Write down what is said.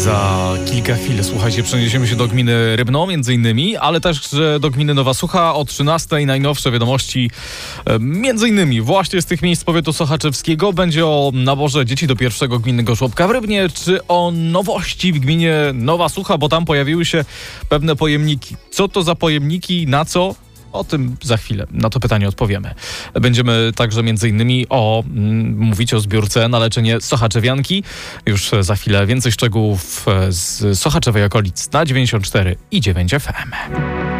Za kilka chwil, słuchajcie, przeniesiemy się do gminy Rybno, między innymi, ale też do gminy Nowa Sucha. O 13:00 najnowsze wiadomości, między innymi właśnie z tych miejsc powiatu sochaczewskiego. Będzie o naborze dzieci do pierwszego gminnego żłobka w Rybnie, czy o nowości w gminie Nowa Sucha, bo tam pojawiły się pewne pojemniki. Co to za pojemniki, na co? O tym za chwilę, na to pytanie odpowiemy. Będziemy także między innymi mówić o zbiórce na leczenie sochaczewianki. Już za chwilę więcej szczegółów z Sochaczewej okolic na 94 i 9 FM.